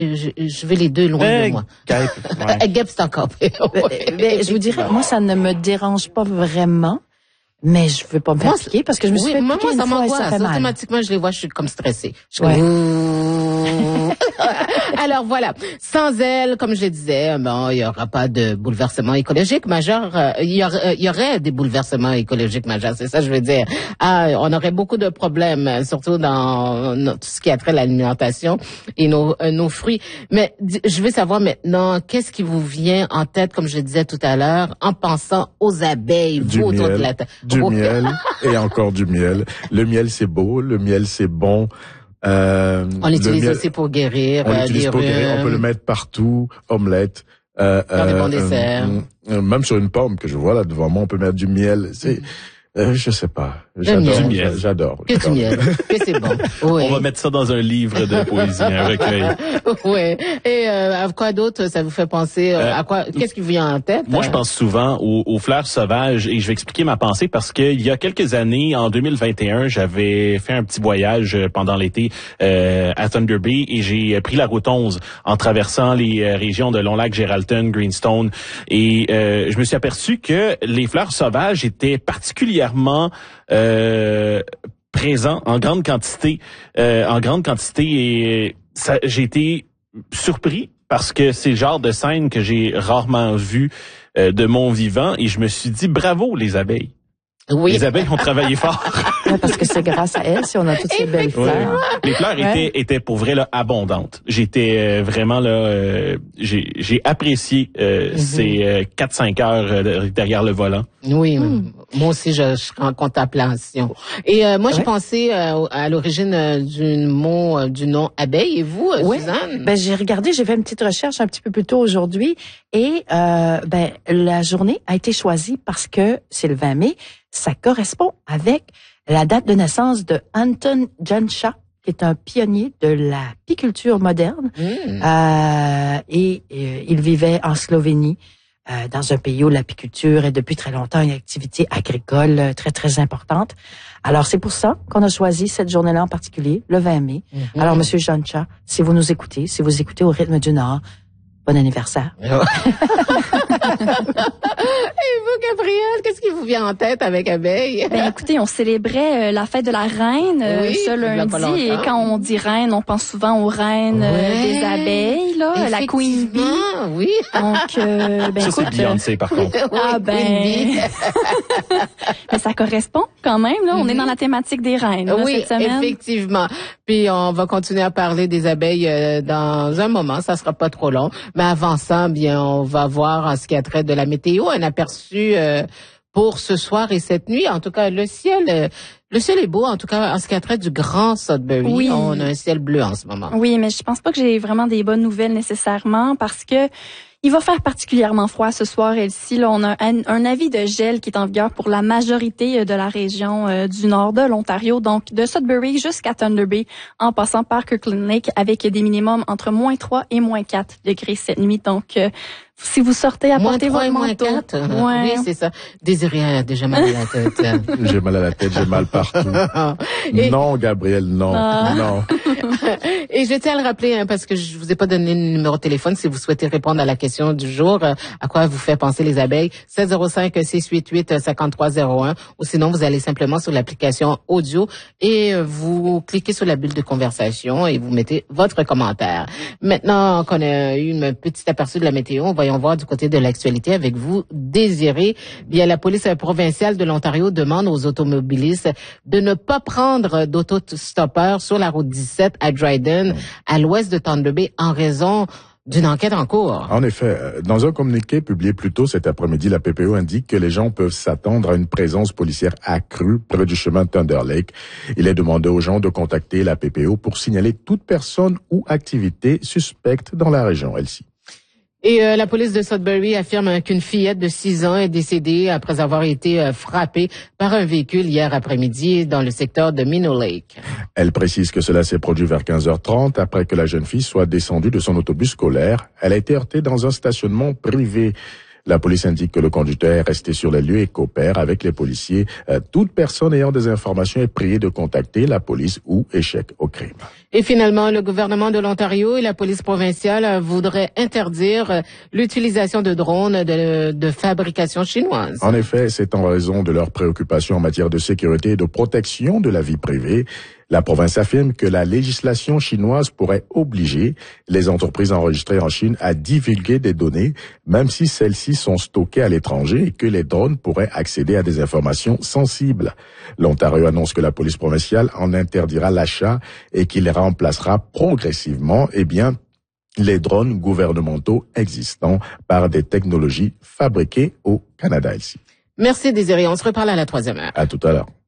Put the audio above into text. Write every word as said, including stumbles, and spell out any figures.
Je, je veux les deux loin euh, de moi. Guêpe, ouais. Guêpe, c'est encore pire. Ouais, mais je vous dirais, moi, ça ne me dérange pas vraiment. Mais je veux pas me faire piquer parce que je me suis oui, fait moi, piquer moi, une ça fois et ça fait mal. Automatiquement, je les vois, je suis comme stressée. Je ouais. comme... Alors voilà, sans elle, comme je le disais, bon, il y aura pas de bouleversement écologique majeur. Euh, il y aurait, il y aurait des bouleversements écologiques majeurs, c'est ça que je veux dire. Ah, on aurait beaucoup de problèmes, surtout dans tout ce qui a trait à l'alimentation et nos, euh, nos fruits. Mais je veux savoir maintenant, qu'est-ce qui vous vient en tête, comme je le disais tout à l'heure, en pensant aux abeilles, du vous autour miel, de la tête. Du miel et encore du miel. Le miel, c'est beau. Le miel, c'est bon. Euh, on l'utilise miel, aussi pour guérir. On euh, l'utilise pour guérir. On peut le mettre partout. Omelette. Euh, Dans des bons euh, desserts. Euh, même sur une pomme que je vois là devant moi, on peut mettre du miel. C'est... Mm. Euh, je sais pas. J'adore. Du miel. J'adore. Que du miel. Que c'est bon. Oui. On va mettre ça dans un livre de poésie, un recueil. Oui. Et euh, à quoi d'autre ça vous fait penser? Euh, à quoi? Qu'est-ce qui vous vient en tête? Moi, je pense souvent aux, aux fleurs sauvages et je vais expliquer ma pensée parce que il y a quelques années, en deux mille vingt et un, j'avais fait un petit voyage pendant l'été euh, à Thunder Bay et j'ai pris la route onze en traversant les euh, régions de Long-Lac, Geraldton, Greenstone et euh, je me suis aperçu que les fleurs sauvages étaient particulièrement Euh, présent en grande quantité, euh, en grande quantité et ça, j'ai été surpris parce que c'est le genre de scène que j'ai rarement vu euh, de mon vivant et je me suis dit bravo les abeilles. Oui. Les abeilles ont travaillé fort. Ouais, parce que c'est grâce à elles si on a toutes ces belles fleurs. Ouais. Les fleurs ouais. étaient étaient pour vrai là abondantes. J'étais euh, vraiment là euh, j'ai j'ai apprécié euh, mm-hmm. ces euh, quatre cinq heures euh, derrière le volant. Oui, mm. moi aussi je, je suis en contemplation. Et euh, moi ouais. j'ai pensé euh, à l'origine euh, du mot euh, du nom abeille et vous euh, oui. Suzanne? Ben j'ai regardé, j'ai fait une petite recherche un petit peu plus tôt aujourd'hui et euh, ben la journée a été choisie parce que c'est le vingt mai. Ça correspond avec la date de naissance de Anton Janša, qui est un pionnier de l'apiculture moderne. Mmh. Euh, et euh, il vivait en Slovénie, euh, dans un pays où l'apiculture est depuis très longtemps une activité agricole très, très importante. Alors, c'est pour ça qu'on a choisi cette journée-là en particulier, le vingt mai. Mmh. Alors, Monsieur Janša, si vous nous écoutez, si vous écoutez au rythme du Nord, bon anniversaire. Et vous, Gabrielle, qu'est-ce qui vous vient en tête avec abeille? Ben écoutez, on célébrait euh, la fête de la reine euh, oui, ce lundi et quand on dit reine, on pense souvent aux reines euh, ouais. des abeilles, là, la Queen Bee. Oui. Donc, euh, ben ça écoute, c'est Beyoncé par contre. Ah ben, mais ça correspond quand même là. On mm-hmm. est dans la thématique des reines. Là, oui, cette semaine. Effectivement. Puis on va continuer à parler des abeilles euh, dans un moment. Ça sera pas trop long. Mais avant ça, bien, on va voir en ce qui a trait de la météo un aperçu euh, pour ce soir et cette nuit. En tout cas, le ciel, euh, le ciel est beau. En tout cas, en ce qui a trait du Grand Sudbury, oui. on a un ciel bleu en ce moment. Oui, mais je pense pas que j'ai vraiment des bonnes nouvelles nécessairement parce que il va faire particulièrement froid ce soir ici. Là, on a un, un avis de gel qui est en vigueur pour la majorité de la région euh, du nord de l'Ontario, donc de Sudbury jusqu'à Thunder Bay, en passant par Kirkland Lake, avec des minimums entre moins trois et moins quatre degrés cette nuit. Donc, euh, si vous sortez, apportez votre manteau. Moins quatre, ouais. Oui, c'est ça. Désiré a déjà mal à la tête. J'ai mal à la tête, j'ai mal partout. Et... Non, Gabrielle, non, ah. non. Et je tiens à le rappeler, hein, parce que je vous ai pas donné le numéro de téléphone si vous souhaitez répondre à la question du jour, euh, à quoi vous fait penser les abeilles, sept zéro cinq, six huit huit, cinq trois zéro un, ou sinon vous allez simplement sur l'application audio et euh, vous cliquez sur la bulle de conversation et vous mettez votre commentaire. Maintenant qu'on a eu une petite aperçu de la météo, voyons voir du côté de l'actualité avec vous, Désiré. Bien, la police provinciale de l'Ontario demande aux automobilistes de ne pas prendre d'autostoppeur sur la route dix-sept à Dryden, à l'ouest de Thunder Bay, en raison d'une enquête en cours. En effet, dans un communiqué publié plus tôt cet après-midi, la P P O indique que les gens peuvent s'attendre à une présence policière accrue près du chemin de Thunder Lake. Il est demandé aux gens de contacter la P P O pour signaler toute personne ou activité suspecte dans la région, Elsie. Et euh, la police de Sudbury affirme qu'une fillette de six ans est décédée après avoir été euh, frappée par un véhicule hier après-midi dans le secteur de Minnow Lake. Elle précise que cela s'est produit vers quinze heures trente après que la jeune fille soit descendue de son autobus scolaire. Elle a été heurtée dans un stationnement privé. La police indique que le conducteur est resté sur les lieux et coopère avec les policiers. Euh, toute personne ayant des informations est priée de contacter la police ou échec au crime. Et finalement, le gouvernement de l'Ontario et la police provinciale voudraient interdire l'utilisation de drones de, de fabrication chinoise. En effet, c'est en raison de leurs préoccupations en matière de sécurité et de protection de la vie privée. La province affirme que la législation chinoise pourrait obliger les entreprises enregistrées en Chine à divulguer des données, même si celles-ci sont stockées à l'étranger et que les drones pourraient accéder à des informations sensibles. L'Ontario annonce que la police provinciale en interdira l'achat et qu'il remplacera progressivement, eh bien, les drones gouvernementaux existants par des technologies fabriquées au Canada ici. Merci Désiré, on se reparle à la troisième heure. À tout à l'heure.